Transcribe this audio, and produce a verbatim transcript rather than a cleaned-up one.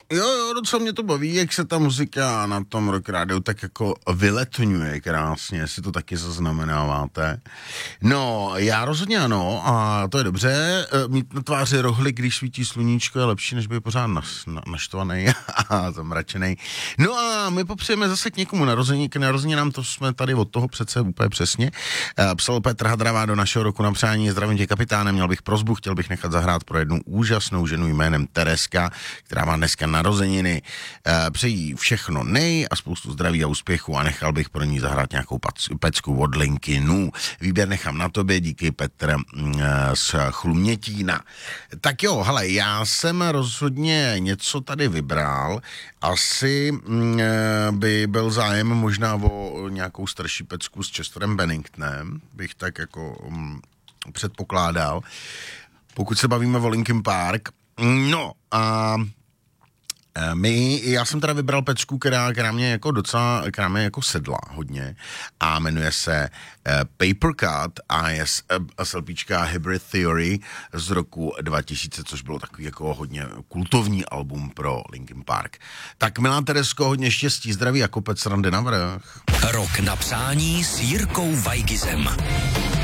Jo, jo, docela mě to baví, jak se ta muzika na tom Rock Rádiu tak jako vyletňuje krásně, jestli to taky zaznamenáváte. No, já rozhodně ano, a to je dobře, mít na tváři rohly, když svítí sluníčko, je lepší, než by pořád nas, na, naštvaný a zamračený. No a my popřejeme zase k někomu narození, k narozeninám, to jsme tady od toho přece úplně přesně. Psal Petr Hadravá do našeho roku na přání: zdravím tě, kapitáne, měl bych prosbu, chtěl bych nechat zahrát pro jednu úžasnou ženu jménem Tereska, která má dneska narozeniny. Přejí všechno nej a spoustu zdraví a úspěchu a nechal bych pro ní zahrát nějakou pecku od Linkinu. Výběr nechám na tobě, díky Petr z Chlumětína. Tak jo, hele, já jsem rozhodně něco tady vybral. Asi by byl zájem možná o nějakou starší pecku s Chesterem Benningtonem, bych tak jako um, předpokládal. Pokud se bavíme o Linkin Park. No a My, já jsem teda vybral pecku, která, která mě jako docela, která mě jako sedla hodně a jmenuje se uh, Paper Cut a je z LPčka Hybrid Theory z roku dva tisíce, což bylo takový jako hodně kultovní album pro Linkin Park. Tak milá Teresko, hodně štěstí, zdraví a kopec randy na vrch. Rok na přání s Jirkou Weigizem.